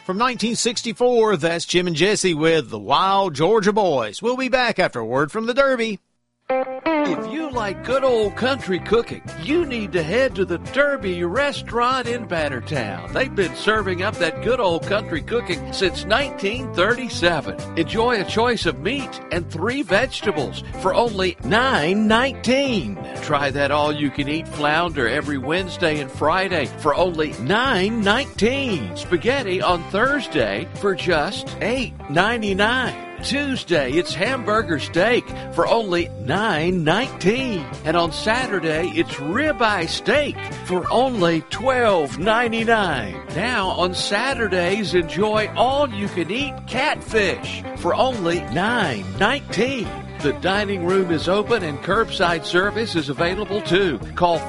From 1964, that's Jim and Jesse with the Wild Georgia Boys. We'll be back after a word from the Derby. If you like good old country cooking, you need to head to the Derby Restaurant in Bannertown. They've been serving up that good old country cooking since 1937. Enjoy a choice of meat and 3 vegetables for only $9.19. Try that all-you-can-eat flounder every Wednesday and Friday for only $9.19. Spaghetti on Thursday for just $8.99. Tuesday, it's hamburger steak for only $9.19. And on Saturday, it's ribeye steak for only $12.99. Now, on Saturdays, enjoy all-you-can-eat catfish for only $9.19. The dining room is open and curbside service is available too. Call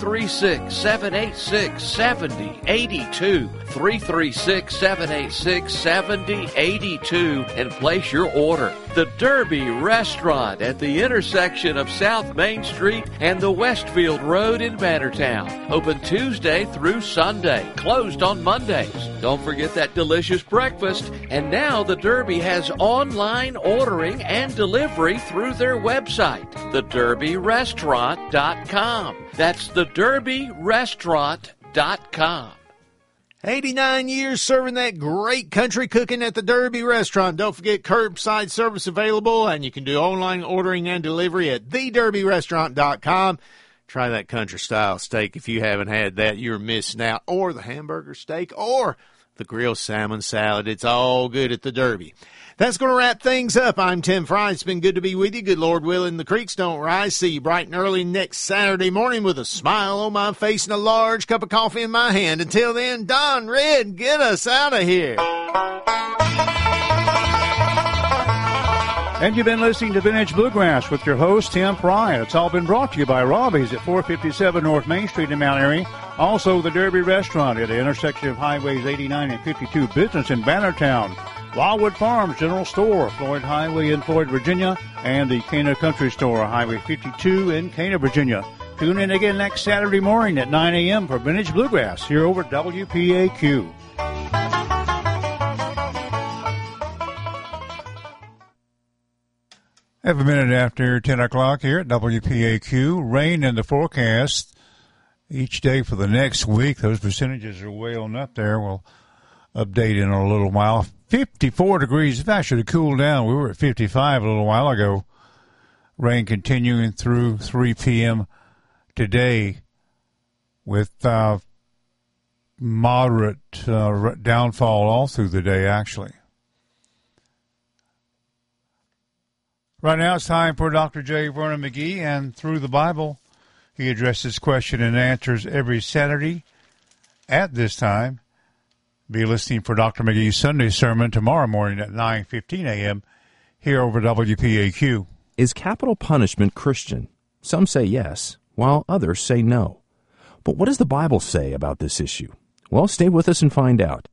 336-786-7082. 336-786-7082 and place your order. The Derby Restaurant at the intersection of South Main Street and the Westfield Road in Bannertown. Open Tuesday through Sunday. Closed on Mondays. Don't forget that delicious breakfast. And now the Derby has online ordering and delivery through their website, thederbyrestaurant.com. That's thederbyrestaurant.com. 89 years serving that great country cooking at the Derby Restaurant. Don't forget curbside service available, and you can do online ordering and delivery at thederbyrestaurant.com. Try that country-style steak. If you haven't had that, you're missing out. Or the hamburger steak, or the grilled salmon salad. It's all good at the Derby. That's going to wrap things up. I'm Tim Fry. It's been good to be with you. Good Lord willing, the creeks don't rise. See you bright and early next Saturday morning with a smile on my face and a large cup of coffee in my hand. Until then, Don Red, get us out of here. And you've been listening to Vintage Bluegrass with your host, Tim Fry. It's all been brought to you by Robbie's at 457 North Main Street in Mount Airy. Also, the Derby Restaurant at the intersection of Highways 89 and 52 Business in Bannertown. Wildwood Farms General Store, Floyd Highway in Floyd, Virginia, and the Cana Country Store, Highway 52 in Cana, Virginia. Tune in again next Saturday morning at 9 a.m. for Vintage Bluegrass here over WPAQ. Have a minute after 10 o'clock here at WPAQ. Rain in the forecast each day for the next week. Those percentages are way on up there. We'll update in a little while. 54 degrees. In fact, should have cooled down. We were at 55 a little while ago. Rain continuing through 3 p.m. today with moderate downfall all through the day, actually. Right now it's time for Dr. J. Vernon McGee, and Through the Bible, he addresses question and answers every Saturday at this time. Be listening for Dr. McGee's Sunday sermon tomorrow morning at 9:15 a.m. here over WPAQ. Is capital punishment Christian? Some say yes, while others say no. But what does the Bible say about this issue? Well, stay with us and find out.